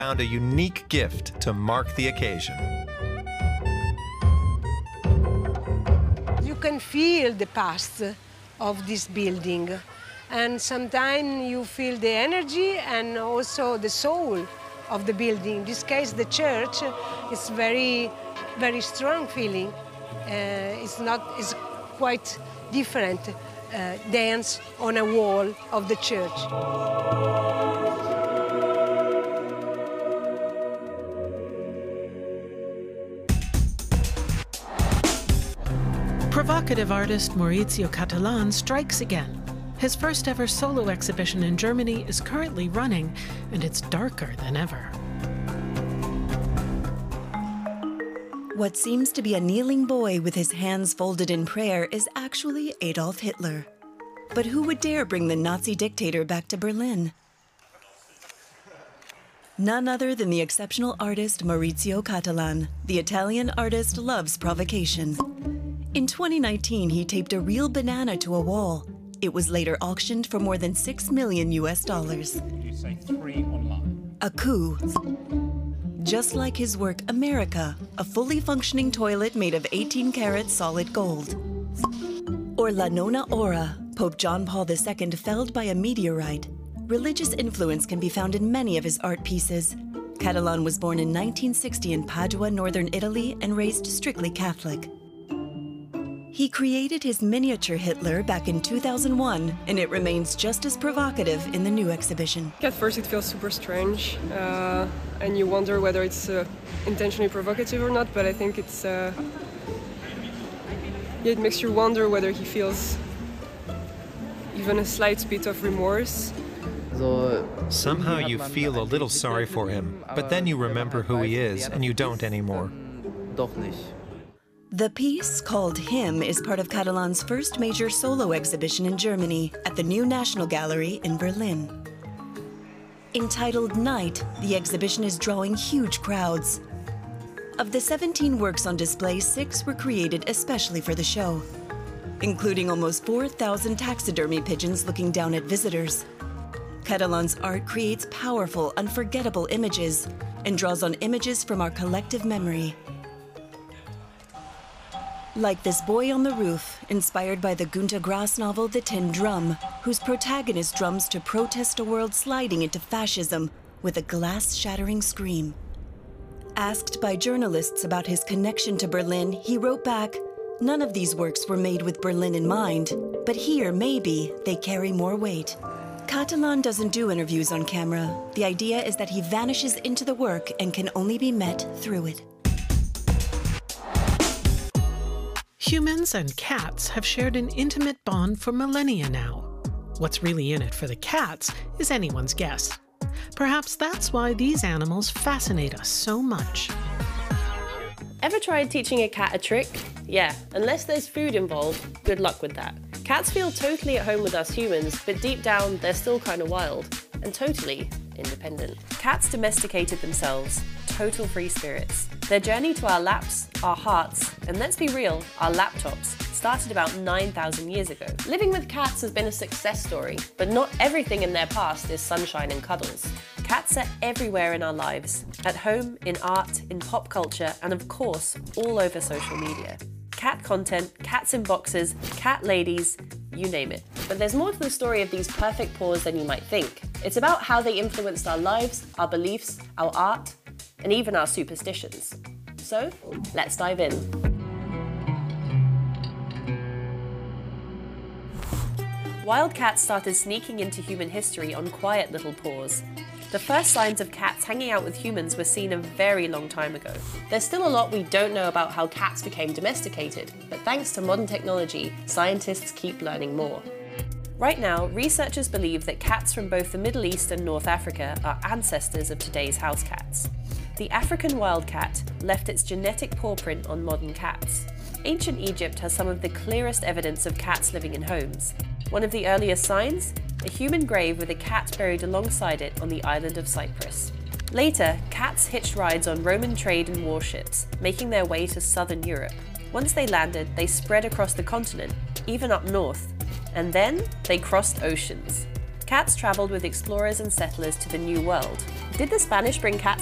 found a unique gift to mark the occasion. You can feel the past of this building, and sometimes you feel the energy and also the soul of the building. In this case, the church is very strong feeling. It's quite different dance on a wall of the church. Provocative artist Maurizio Cattelan strikes again. His first ever solo exhibition in Germany is currently running, and it's darker than ever. What seems to be a kneeling boy with his hands folded in prayer is actually Adolf Hitler. But who would dare bring the Nazi dictator back to Berlin? None other than the exceptional artist Maurizio Cattelan. The Italian artist loves provocation. In 2019, he taped a real banana to a wall. It was later auctioned for more than $6 million. You say 3 online. A coup. Just like his work America, a fully functioning toilet made of 18-karat solid gold. Or La Nona Ora, Pope John Paul II felled by a meteorite. Religious influence can be found in many of his art pieces. Cattelan was born in 1960 in Padua, northern Italy, and raised strictly Catholic. He created his miniature Hitler back in 2001, and it remains just as provocative in the new exhibition. At first it feels super strange, and you wonder whether it's intentionally provocative or not, but I think it's it makes you wonder whether he feels even a slight bit of remorse. Somehow you feel a little sorry for him, but then you remember who he is, and you don't anymore. The piece, called Him, is part of Cattelan's first major solo exhibition in Germany at the New National Gallery in Berlin. Entitled Night, the exhibition is drawing huge crowds. Of the 17 works on display, 6 were created especially for the show, including almost 4,000 taxidermy pigeons looking down at visitors. Cattelan's art creates powerful, unforgettable images and draws on images from our collective memory. Like this boy on the roof, inspired by the Günter Grass novel The Tin Drum, whose protagonist drums to protest a world sliding into fascism with a glass-shattering scream. Asked by journalists about his connection to Berlin, he wrote back, "None of these works were made with Berlin in mind, but here, maybe, they carry more weight." Cattelan doesn't do interviews on camera. The idea is that he vanishes into the work and can only be met through it. Humans and cats have shared an intimate bond for millennia now. What's really in it for the cats is anyone's guess. Perhaps that's why these animals fascinate us so much. Ever tried teaching a cat a trick? Yeah, unless there's food involved, good luck with that. Cats feel totally at home with us humans, but deep down they're still kind of wild and totally independent. Cats domesticated themselves, total free spirits. Their journey to our laps, our hearts, and let's be real, our laptops, started about 9,000 years ago. Living with cats has been a success story, but not everything in their past is sunshine and cuddles. Cats are everywhere in our lives, at home, in art, in pop culture, and of course, all over social media. Cat content, cats in boxes, cat ladies, you name it. But there's more to the story of these perfect paws than you might think. It's about how they influenced our lives, our beliefs, our art, and even our superstitions. So, let's dive in. Wild cats started sneaking into human history on quiet little paws. The first signs of cats hanging out with humans were seen a very long time ago. There's still a lot we don't know about how cats became domesticated, but thanks to modern technology, scientists keep learning more. Right now, researchers believe that cats from both the Middle East and North Africa are ancestors of today's house cats. The African wildcat left its genetic paw print on modern cats. Ancient Egypt has some of the clearest evidence of cats living in homes. One of the earliest signs? A human grave with a cat buried alongside it on the island of Cyprus. Later, cats hitched rides on Roman trade and warships, making their way to southern Europe. Once they landed, they spread across the continent, even up north, and then they crossed oceans. Cats travelled with explorers and settlers to the New World. Did the Spanish bring cats